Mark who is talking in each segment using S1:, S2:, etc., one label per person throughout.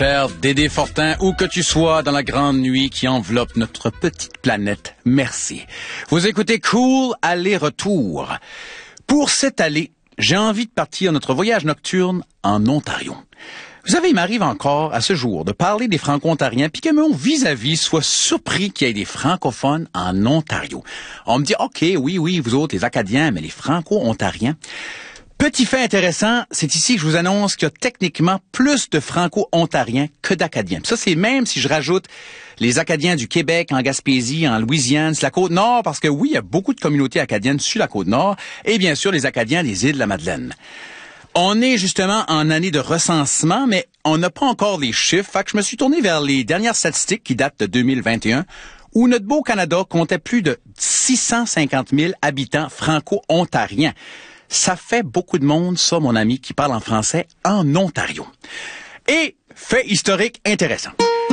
S1: Père Dédé Fortin, où que tu sois dans la grande nuit qui enveloppe notre petite planète, merci. Vous écoutez Cool Aller-Retour. Pour cette allée, j'ai envie de partir notre voyage nocturne en Ontario. Vous savez, il m'arrive encore à ce jour de parler des Franco-Ontariens puis que mon vis-à-vis soit surpris qu'il y ait des francophones en Ontario. On me dit, OK, oui, vous autres, les Acadiens, mais les Franco-Ontariens... Petit fait intéressant, c'est ici que je vous annonce qu'il y a techniquement plus de Franco-Ontariens que d'Acadiens. Ça, c'est même si je rajoute les Acadiens du Québec, en Gaspésie, en Louisiane, sur la Côte-Nord, parce que oui, il y a beaucoup de communautés acadiennes sur la Côte-Nord, et bien sûr les Acadiens des îles de la Madeleine. On est justement en année de recensement, mais on n'a pas encore les chiffres, fait que je me suis tourné vers les dernières statistiques qui datent de 2021, où notre beau Canada comptait plus de 650 000 habitants franco-ontariens. Ça fait beaucoup de monde, ça, mon ami, qui parle en français en Ontario. Et, fait historique intéressant.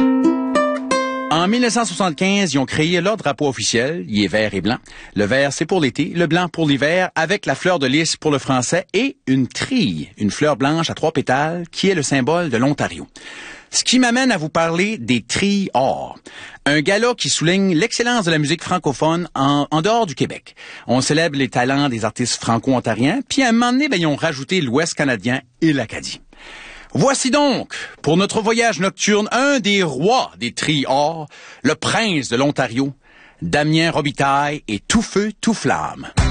S1: En 1975, ils ont créé leur drapeau officiel. Il est vert et blanc. Le vert, c'est pour l'été, le blanc pour l'hiver, avec la fleur de lys pour le français et une trille, une fleur blanche à 3 pétales, qui est le symbole de l'Ontario. Ce qui m'amène à vous parler des trilles or. Un gala qui souligne l'excellence de la musique francophone en dehors du Québec. On célèbre les talents des artistes franco-ontariens, puis à un moment donné, ils ont rajouté l'Ouest canadien et l'Acadie. Voici donc, pour notre voyage nocturne, un des rois des trilles or, le prince de l'Ontario, Damien Robitaille et Tout Feu, Tout Flamme.